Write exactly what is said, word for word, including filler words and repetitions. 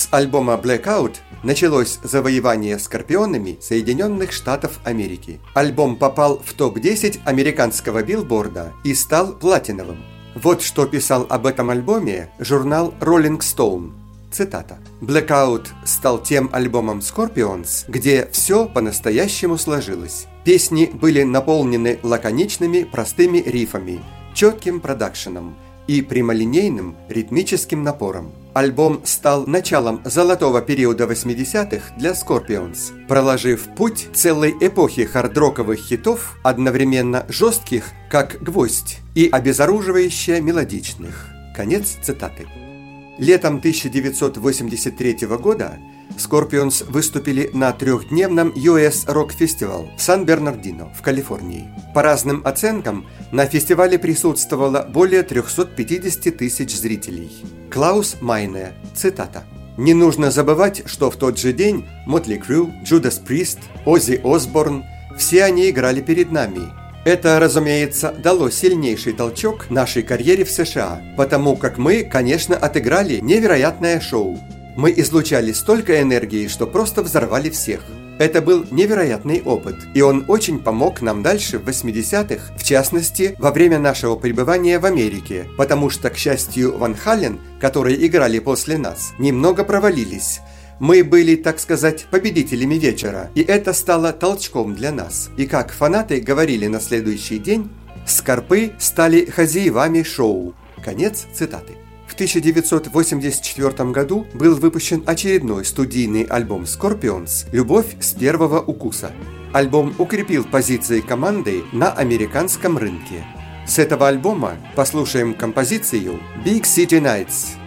С альбома Blackout началось завоевание скорпионами Соединенных Штатов Америки. Альбом попал в топ десять американского билборда и стал платиновым. Вот что писал об этом альбоме журнал Rolling Stone. Цитата. «Blackout стал тем альбомом Scorpions, где все по-настоящему сложилось. Песни были наполнены лаконичными простыми рифами, четким продакшеном и прямолинейным ритмическим напором. Альбом стал началом золотого периода восьмидесятых для Scorpions, проложив путь целой эпохи хард-роковых хитов, одновременно жестких, как гвоздь, и обезоруживающе мелодичных». Конец цитаты. Летом тысяча девятьсот восемьдесят третьего года Scorpions выступили на трехдневном ю эс Rock Festival в Сан-Бернардино в Калифорнии. По разным оценкам, на фестивале присутствовало более триста пятьдесят тысяч зрителей. Клаус Майне, цитата. «Не нужно забывать, что в тот же день Motley Crue, Judas Priest, Оззи Осборн – все они играли перед нами. Это, разумеется, дало сильнейший толчок нашей карьере в США, потому как мы, конечно, отыграли невероятное шоу. Мы излучали столько энергии, что просто взорвали всех. Это был невероятный опыт, и он очень помог нам дальше в восьмидесятых, в частности, во время нашего пребывания в Америке, потому что, к счастью, Ван Хален, которые играли после нас, немного провалились. Мы были, так сказать, победителями вечера, и это стало толчком для нас. И как фанаты говорили на следующий день, скорпы стали хозяевами шоу». Конец цитаты. В тысяча девятьсот восемьдесят четвёртом году был выпущен очередной студийный альбом Scorpions «Любовь с первого укуса». Альбом укрепил позиции команды на американском рынке. С этого альбома послушаем композицию «Big City Nights».